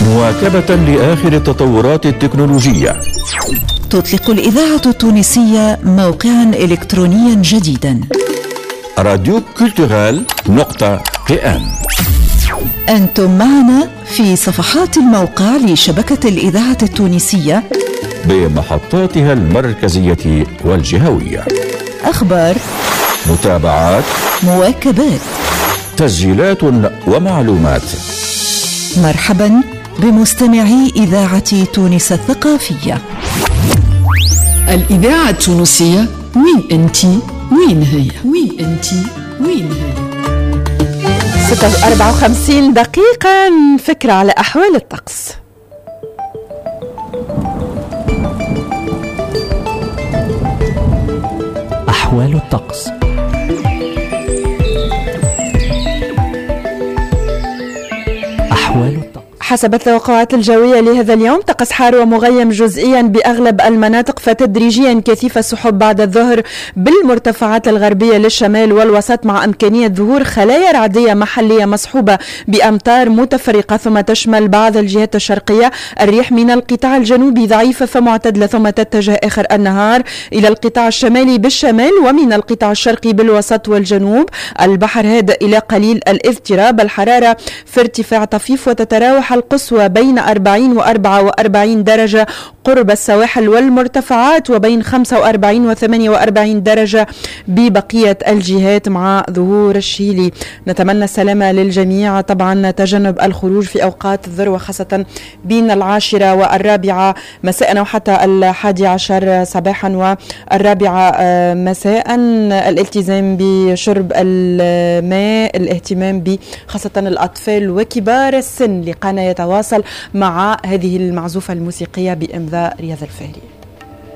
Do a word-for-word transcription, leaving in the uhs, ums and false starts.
مواكبة لآخر التطورات التكنولوجية. تطلق الإذاعة التونسية موقعا إلكترونيا جديدا، راديو كولتورال نقطة بي ام. أنتم معنا في صفحات الموقع لشبكة الإذاعة التونسية بمحطاتها المركزية والجهوية، أخبار، متابعات، مواكبات، تسجيلات ومعلومات. مرحبا بمستمعي إذاعة تونس الثقافية. الإذاعة التونسية، وين أنتي؟ وين هي؟ وين أنتي؟ وين هي؟ ستة وأربعة وخمسين دقيقة، فكرة على أحوال الطقس. أحوال الطقس. أحوال الطقس حسب التوقعات الجوية لهذا اليوم، طقس حار ومغيم جزئيا بأغلب المناطق، فتدريجيا كثيف السحب بعد الظهر بالمرتفعات الغربية للشمال والوسط، مع إمكانية ظهور خلايا رعدية محلية مصحوبة بأمطار متفرقة، ثم تشمل بعض الجهات الشرقية. الريح من القطاع الجنوبي ضعيفة فمعتدلة، ثم تتجه آخر النهار إلى القطاع الشمالي بالشمال، ومن القطاع الشرقي بالوسط والجنوب. البحر هادئ إلى قليل الاضطراب. الحرارة في ارتفاع طفيف، وتتراوح القصوى بين أربعين وأربعة وأربعين درجة قرب السواحل والمرتفعات، وبين خمسة وأربعين وثمانية وأربعين درجة ببقية الجهات مع ظهور الشيلي. نتمنى السلامة للجميع، طبعا تجنب الخروج في أوقات الذروة، خاصة بين العاشرة والرابعة مساء وحتى الحادي عشر صباحا والرابعة مساء. الالتزام بشرب الماء، الاهتمام بخاصة الأطفال وكبار السن. لقانا يتواصل مع هذه المعزوفة الموسيقية بإمضاء رياض الفاري.